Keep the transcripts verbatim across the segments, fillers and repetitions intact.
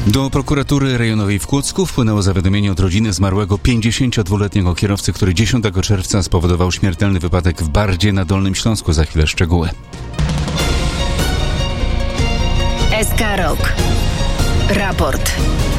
Do prokuratury rejonowej w Kłodzku wpłynęło zawiadomienie od rodziny zmarłego pięćdziesięciodwuletniego kierowcy, który dziesiątego czerwca spowodował śmiertelny wypadek w Bardzie na Dolnym Śląsku. Za chwilę szczegóły. S K Rok. Raport.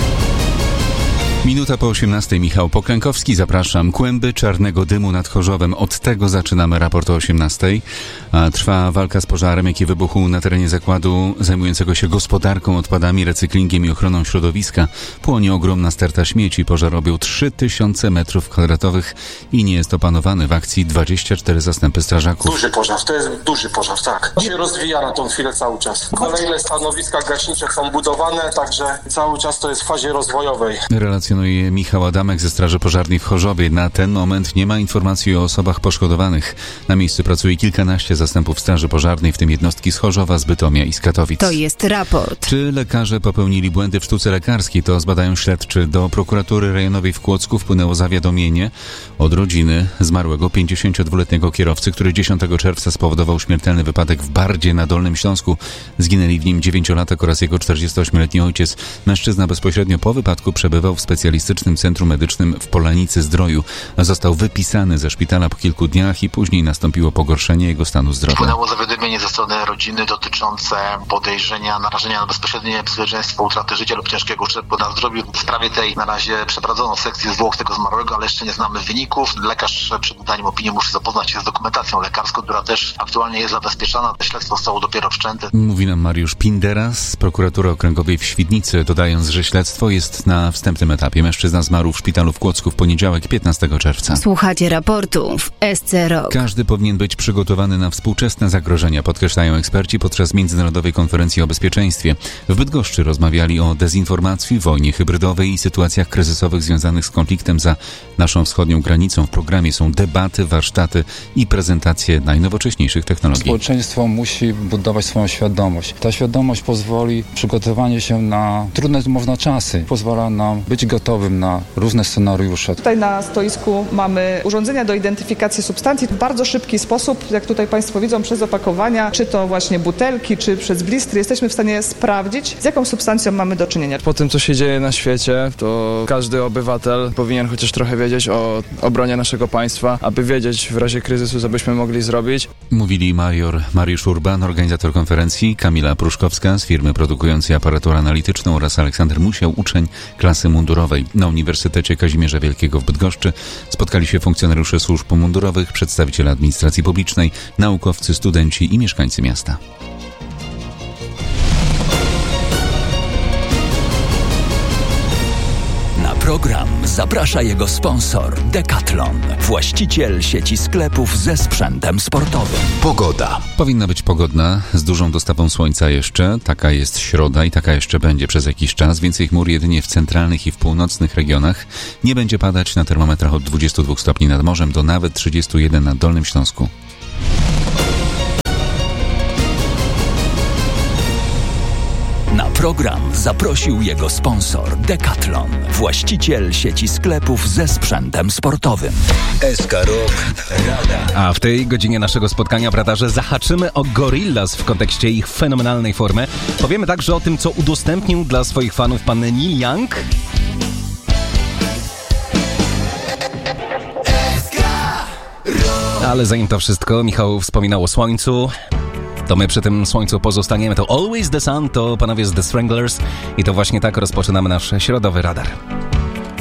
Minuta po osiemnastej. Michał Poklękowski, zapraszam. Kłęby czarnego dymu nad Chorzowem. Od tego zaczynamy raport o osiemnastej. A trwa walka z pożarem, jaki wybuchł na terenie zakładu zajmującego się gospodarką odpadami, recyklingiem i ochroną środowiska. Płonie ogromna sterta śmieci. Pożar objął trzy tysiące metrów kwadratowych i nie jest opanowany. W akcji dwadzieścia cztery zastępy strażaków. Duży pożar, to jest duży pożar, tak. Się rozwija na tą chwilę cały czas. Kolejne stanowiska gaśnicze są budowane, także cały czas to jest w fazie rozwojowej. Relacjonuje Michał Adamek ze Straży Pożarnej w Chorzowie. Na ten moment nie ma informacji o osobach poszkodowanych. Na miejscu pracuje kilkanaście zastępów Straży Pożarnej, w tym jednostki z Chorzowa, z Bytomia i z Katowic. To jest raport. Czy lekarze popełnili błędy w sztuce lekarskiej? To zbadają śledczy. Do prokuratury rejonowej w Kłodzku wpłynęło zawiadomienie od rodziny zmarłego pięćdziesięciodwuletniego kierowcy, który dziesiątego czerwca spowodował śmiertelny wypadek w Bardzie na Dolnym Śląsku. Zginęli w nim dziewięciolatek oraz jego czterdziestoośmioletni ojciec. Mężczyzna bezpośrednio po wypadku przebywał w specjalistycznym centrum medycznym w Polanicy-Zdroju. Został wypisany ze szpitala po kilku dniach i później nastąpiło pogorszenie jego stanu zdrowia. Wpłynęło zawiadomienie ze strony rodziny dotyczące podejrzenia narażenia na bezpośrednie bezpieczeństwo utraty życia lub ciężkiego uszczerbku na zdrowiu. W sprawie tej na razie przeprowadzono sekcję zwłok tego zmarłego, ale jeszcze nie znamy wyników. Lekarz przed wydaniem opinii musi zapoznać się z dokumentacją lekarską, która też aktualnie jest zabezpieczana. Śledztwo zostało dopiero wszczęte. Mówi nam Mariusz Pindera z prokuratury okręgowej w Świdnicy, dodając, że śledztwo jest na wstępnym etapie. Mężczyzna zmarł w szpitalu w Kłodzku w poniedziałek, piętnastego czerwca. Słuchacie raportu w S C Rok. Każdy powinien być przygotowany na współczesne zagrożenia, podkreślają eksperci podczas Międzynarodowej Konferencji o Bezpieczeństwie. W Bydgoszczy rozmawiali o dezinformacji, wojnie hybrydowej i sytuacjach kryzysowych związanych z konfliktem za naszą wschodnią granicą. W programie są debaty, warsztaty i prezentacje najnowocześniejszych technologii. Społeczeństwo musi budować swoją świadomość. Ta świadomość pozwoli przygotowanie się na trudne, można czasy. Pozwala nam być gotowym na różne scenariusze. Tutaj na stoisku mamy urządzenia do identyfikacji substancji w bardzo szybki sposób, jak tutaj Państwo widzą, przez opakowania, czy to właśnie butelki, czy przez blistry, jesteśmy w stanie sprawdzić, z jaką substancją mamy do czynienia. Po tym, co się dzieje na świecie, to każdy obywatel powinien chociaż trochę wiedzieć o obronie naszego państwa, aby wiedzieć w razie kryzysu, co byśmy mogli zrobić. Mówili major Mariusz Urban, organizator konferencji, Kamila Pruszkowska z firmy produkującej aparaturę analityczną oraz Aleksander Musiał, uczeń klasy mundurowej. Na Uniwersytecie Kazimierza Wielkiego w Bydgoszczy spotkali się funkcjonariusze służb mundurowych, przedstawiciele administracji publicznej, naukowcy, studenci i mieszkańcy miasta. Program zaprasza jego sponsor Decathlon, właściciel sieci sklepów ze sprzętem sportowym. Pogoda. Powinna być pogodna, z dużą dostawą słońca jeszcze. Taka jest środa i taka jeszcze będzie przez jakiś czas. Więcej chmur jedynie w centralnych i w północnych regionach. Nie będzie padać, na termometrach od dwudziestu dwóch stopni nad morzem do nawet trzydziestu jeden na Dolnym Śląsku. Na program zaprosił jego sponsor Decathlon, właściciel sieci sklepów ze sprzętem sportowym. S K Rok Radar. A w tej godzinie naszego spotkania w radarze zahaczymy o Gorillaz w kontekście ich fenomenalnej formy. Powiemy także o tym, co udostępnił dla swoich fanów pan Neil Young. Ale zanim to wszystko, Michał wspominał o słońcu. To my przy tym słońcu pozostaniemy. To Always the Sun, to panowie z The Stranglers i to właśnie tak rozpoczynamy nasz środowy radar.